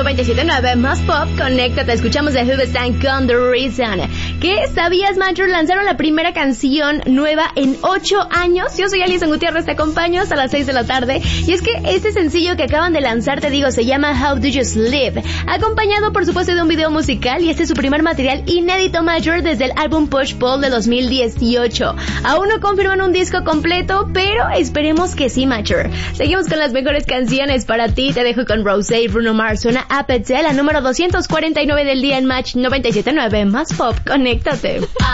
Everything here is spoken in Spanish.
97.9 más pop, conéctate, escuchamos de Hoobastank con The Reason. ¿Qué sabías, Major? Lanzaron la primera canción nueva en 8 años. Yo soy Alison Gutiérrez, te acompaño hasta las 6 de la tarde. Y es que este sencillo que acaban de lanzar, te digo, se llama How Do You Sleep, acompañado por supuesto de un video musical, y este es su primer material inédito, Major, desde el álbum Push Pull de 2018. Aún no confirman un disco completo, pero esperemos que sí, Major. Seguimos con las mejores canciones para ti. Te dejo con Rosé y Bruno Mars. Suena Appetite, la número 249 del día en Match 97.9 más pop. Conéctate.